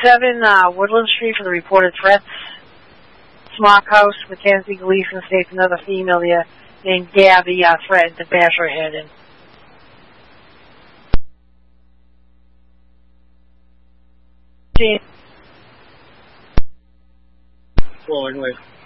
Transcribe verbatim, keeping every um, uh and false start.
seven uh, Woodland Street for the reported threats. Smock House, Mackenzie Gleason states another female there named Gabby uh, threatened to bash her head in. Flowing with